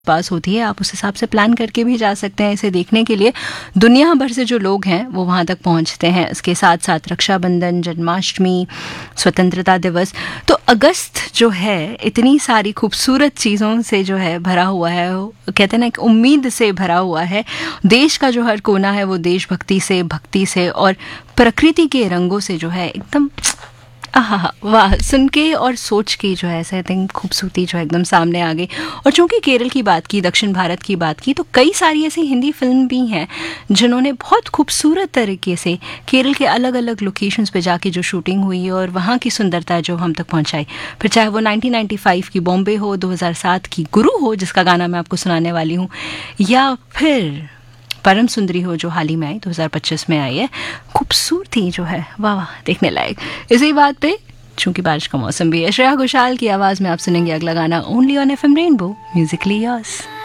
पास होती है, आप उस हिसाब से प्लान करके भी जा सकते हैं इसे देखने के लिए। दुनिया भर से जो लोग हैं वो वहाँ तक पहुँचते हैं। इसके साथ साथ रक्षाबंधन, जन्माष्टमी, स्वतंत्रता दिवस, तो अगस्त जो है इतनी सारी खूबसूरत चीज़ों से जो है भरा हुआ है। कहते हैं ना, एक उम्मीद से भरा हुआ है। देश का जो हर कोना है वो देशभक्ति से, भक्ति से और प्रकृति के रंगों से जो है एकदम वाह, सुन के और सोच के जो है ऐसे आई थिंक खूबसूरती जो है एकदम सामने आ गई। और चूंकि केरल की बात की, दक्षिण भारत की बात की, तो कई सारी ऐसी हिंदी फिल्म भी हैं जिन्होंने बहुत खूबसूरत तरीके से केरल के अलग अलग लोकेशंस पे जाके जो शूटिंग हुई और वहाँ की सुंदरता जो हम तक पहुँचाई। फिर चाहे वो 1995 की बॉम्बे हो, 2007 की गुरु हो जिसका गाना मैं आपको सुनाने वाली हूँ, या फिर परम सुंदरी हो जो हाल ही में आई, 2025 में आई है। खूबसूरती जो है वाह वाह, देखने लायक। इसी बात पे, चूंकि बारिश का मौसम भी है, श्रेया घोषाल की आवाज़ में आप सुनेंगे अगला गाना only on FM rainbow, Musically yours.